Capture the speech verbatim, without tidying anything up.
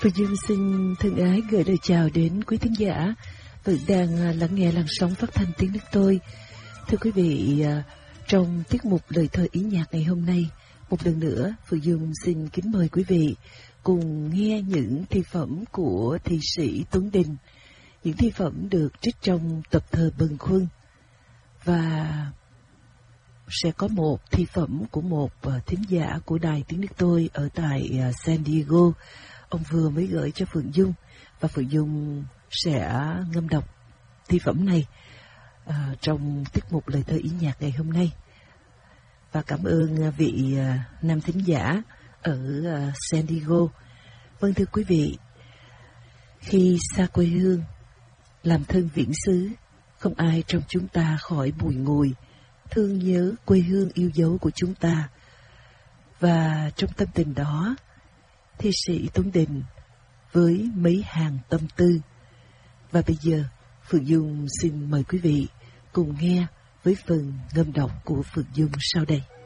Phương Dung xin thân ái gửi lời chào đến quý thính giả vẫn đang lắng nghe làn sóng phát thanh tiếng nước tôi. Thưa quý vị, trong tiết mục lời thơ ý nhạc ngày hôm nay, một lần nữa Phương Dung xin kính mời quý vị cùng nghe những thi phẩm của thi sĩ Tuấn Đình. Những thi phẩm được trích trong tập thơ Bần Khuâng, và sẽ có một thi phẩm của một thính giả của đài tiếng nước tôi ở tại San Diego. Ông vừa mới gửi cho Phượng Dung, và Phượng Dung sẽ ngâm đọc thi phẩm này à, trong tiết mục lời thơ ý nhạc ngày hôm nay. Và cảm ơn vị à, nam thính giả ở à, San Diego. Vâng, thưa quý vị, khi xa quê hương, làm thân viễn xứ, không ai trong chúng ta khỏi bùi ngùi thương nhớ quê hương yêu dấu của chúng ta. Và trong tâm tình đó, thi sĩ Tuấn Đình với mấy hàng tâm tư. Và bây giờ Phượng Dung xin mời quý vị cùng nghe với phần ngâm đọc của Phượng Dung sau đây.